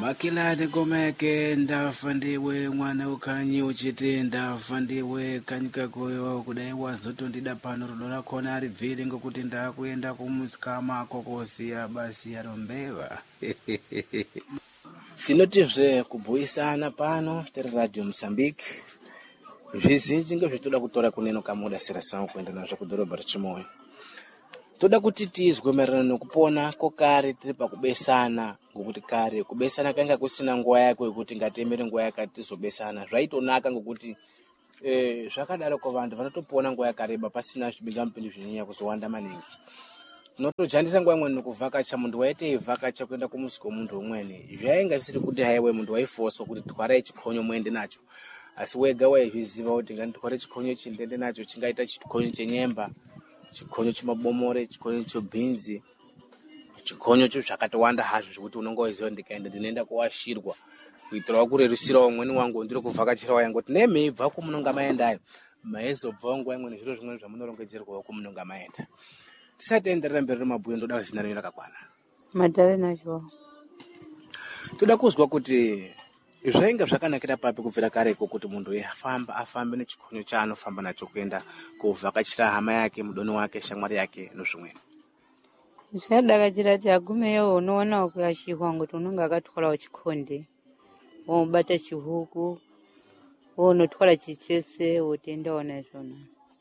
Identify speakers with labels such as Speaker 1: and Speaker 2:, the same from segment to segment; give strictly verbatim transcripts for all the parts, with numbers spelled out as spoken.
Speaker 1: makilani komeke ndafa ndiwe mwana ukhanyi uchiti ndafa ndiwe kanyika koyo kudai wazotondida pano rudo rakhona aribviri ngokuti ndakuyenda kumusikama kokosiya basi yarombewa. Tinotivzve kubhuisana pano tiri Radio Mozambique. Zvizhinji ngezvetoda kutora kuneno kamuda serasawo kuenda nazvo kudhorobha reChimoyo. Toda kuti tizwe maererano nokupona kokare tiri pakubesana, ngokuti kare kubesana kanga kusina nguwa yako yekuti ngatemere nguwa yakati tizobesana. Zvaitonaka ngokuti eh zvakadaro ko vantu vanotopona nguwa yakareba pasina zvibingamupindi zvinyanya kuzowanda maningi. Tinotojandisa nguwa imweni nokuvhakacha, muntu waite eivhakacha kuenda kumuzi komuntu umweni. Zvainga zvisiri kuti haiwe muntu waifoswa kuti twara chikonyo muende nacho. Asi wega waizviziva kuti nganditware chikonyo chindende nacho chingaita chikonyo chenyemba, chikonyo chemabomore, chikonyo chebhinzi, chikonyo chezvakatowanda hazvo zvekuti unonga weiziva ndikaenda ndinoenda kuwashirwa kuitirawo kurerusira umweni wangu ndiri kuvhakachira wayo ngoti nemeibva kumunonga maendayo maizobvawo nguwa imweni zviro zvimweni zvamunorongejerwawo kumunonga maenda. Tisati enderera mberi remabhuyo ndoda zina renyu rakakwana.
Speaker 2: Madhare nacho.
Speaker 1: Toda kuzwa kuti zvainga zvakanakira papi kubvira kareko kuti muntu afamba afambe nechikonyo chaanofamba nacho kuenda kuvhakachira hama yake, mudoni wake, shamwari yake nezvimweni.
Speaker 2: Zvadakatira kuti agumeyo unoona kuyashirwa ngoti unonga akatwarawo chikonde, wobata chihuku, wonotwara chichese, wotendawo nazvona.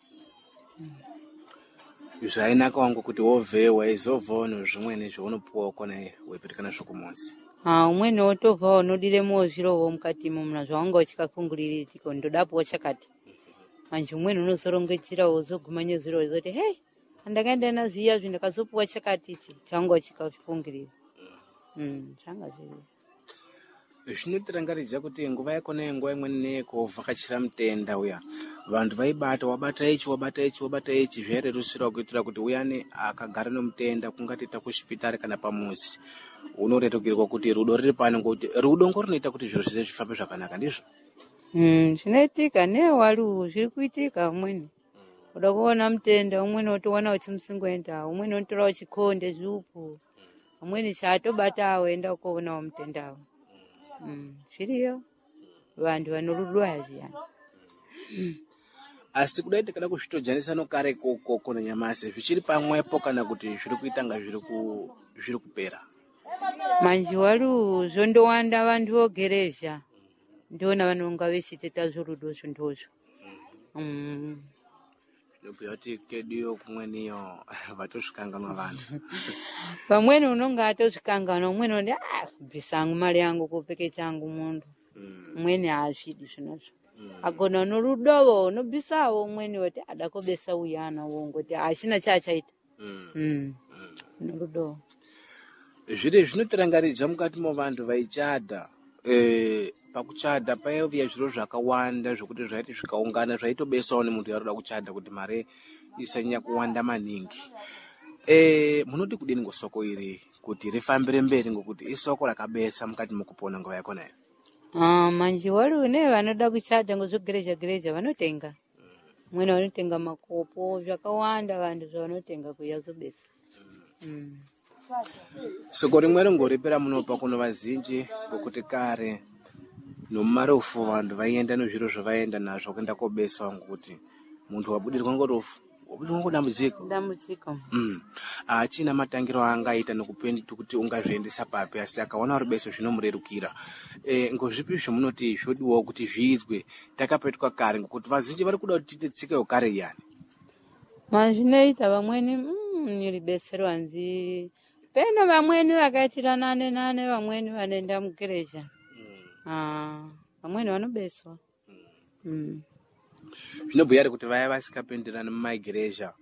Speaker 1: Zvainaka wangu kuti wobve waizobvawo nezvimweni zvaunopuwa kona weipetukana nazvo kumuzi.
Speaker 2: Ah, umweni wotobva unodiremowo zvirowo mukatimo muna zvawanga uchikafunguririka ndodapo chakati. Manje umweni unozorongetira wozogumanya zviro zoti hey, andakaenda nazviya zvindakazopuwa chakati ichi chawanga uchikafungurira. Mm, changa zviri.
Speaker 1: Zvinotirangaridza kuti nguva yakona nguva imweni neyekovhakachira mutenda uya vantu vaibata wabata ichi wabata ichi wabata ichi zvairerusira kuitira kuti uyani akagara nomutenda kungatiita kuchipitari kana pamuzi unoretukirwa kuti rudo riri pano ngokuti rudo ngorinoita kuti zviro zvese zvifambe zvakanaka ndizvo.
Speaker 2: Mm, zvinoitika newaru zviri kuitika umweni. Uda kuona mutenda umweni otowana uchimusingoenda, umweni otorawo chikonde zvupu, umweni chatobata aenda kuonawo mutendawo. Mm, zviriyo vantu vanorudo zviyani.
Speaker 1: Mm. Asi kudai tikada kuzvitojanisa nokare koko nanyamasi zvichiri pamwepo kana kuti zviri kuita nga zviri ku zviri kupera.
Speaker 2: Manje waru zvondowanda vantu vogereja ndiona vanonga vechiteta zvorudo zvondozvo. Mm.
Speaker 1: Nobhuya kuti kediyo kumweniyo vatosvikanganwa vantu.
Speaker 2: Pamweni unonga atozvikanganwa umweni undi ah bisangu mari yangu kupeke changu mundu. Umweni azvidi zvinozvo. Agona norudowo nobisawo umweni woti adakobesa uyana wongoti achina chachaita. Mm. Norudowo.
Speaker 1: Zviri zvinotirangaridza mukati movantu vaichada eh pakuchada paiya zviro zvakawanda zvokuti zvaiti zvikaungana zvaitobesawo nemuntu yaroda kuchada kuti mare isanyanya kuwanda maningi. Eh munoti kudini ngosoko iri kuti rifambire mberi ngokuti isoko rakabesa mukati mukupona nguva yakona.
Speaker 2: Ah manje wari ne vanoda kuchada ngozvogereja gereja vanotenga. Umweni vanotenga makopo zvakawanda vantu zvavanotenga kuyazobesa. Mm.
Speaker 1: Soko rimwe ringoripera munopa kuno vazhinji ngokuti kare nomumarofu vantu vaienda nezviro zvavaenda nazvo kuenda kobesa ngokuti muntu wabudirwa ngorofu wabudirwa ngodambudziko
Speaker 2: dambudziko.
Speaker 1: Mm. Achina matangiro angaita nokupendi kuti ungazviendesa papi asi akaona rubeso zvinomurerukira. Eh ngozvipi zvomunoti zvodiwa kuti zviizwe takapetuka kare ngokuti vazhinji vari kuda kuti titsike kare yani.
Speaker 2: Mazvinoita vamweni mm niribesero anzi peno vamweni vakaitira nane nane vamweni vanoenda mugereja. Ah, vamweni vanobeswa. Mm.
Speaker 1: Zvinobhuya kuti vaya vasikapenderana mumagereja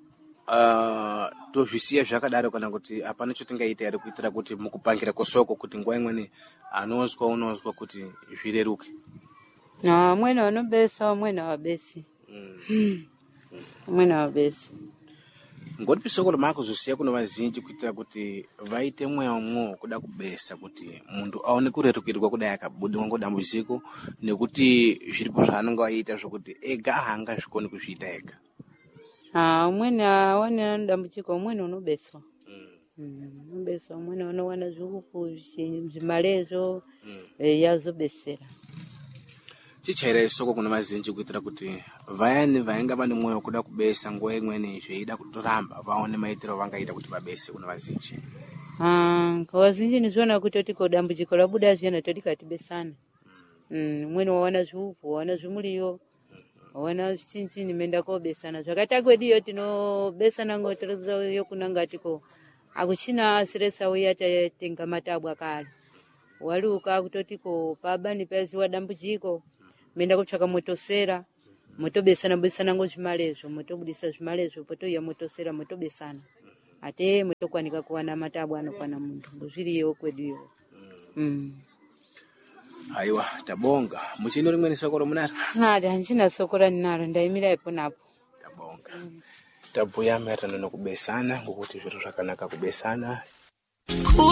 Speaker 1: uh, tozvisiya zvakadaro kana kuti hapana chotingaita ere kuitira kuti mukupangira kosoko kuti nguva imweni anozwa unozwa kuti zvireruke.
Speaker 2: Na vamweni vanobesa vamweni havabesi. Mm. Vamweni havabesi.
Speaker 1: Ngoti soko remakuzosiya kuno vazhinji kuitira kuti vaite mweya umwe kuda kubesa kuti muntu aone kurerukirwa kudai akabudirwa ngodambudziko nekuti zviripo zvaanonga aita zvokuti ega hanga zvikoni kuzviita ega.
Speaker 2: Ah umweni aone dambudziko umweni unobeswa. Mm, besa umwene unowana zvuku zvimalezo yazobesera.
Speaker 1: Chichaira isoko kuna mazinji kuitira kuti vayani vaenga vane mwoyo kuda kubesa nguwa imweni zveida kutoramba vaone maitiro vangaita kuti vabese kuna mazinji.
Speaker 2: Ah, kwa zinji nizona kuti tiko dambudziko labuda zviyana todi katibesana. Mm, umwene wawana zvuku, wawana zvimuliyo. Wawana chinchini menda ko besana. Zvakatagwediyo tinobesana ngotoreza yo kunangatiko. Akuchina asiresa uyata tenga matabwa kale. Waluka kutotiko pabani pezi wadambudziko. Menda kutsvaka motosera, motobesana besana ngo zvimalezo, motobudisa zvimalezo, poto ya motosera motobesana. Ate motokwanika kuwana matabwa anokwana muntu. Ngozviriyo kwediyo. Mm.
Speaker 1: Aiwa tabonga. Muchino rimweni sokoro munara?
Speaker 2: Ngada hanchina sokora ninaro ndaimira ipo napo.
Speaker 1: Tabonga. Mm. Tabuya maererano nokubesana ngokuti zviro zvakanaka kubesana.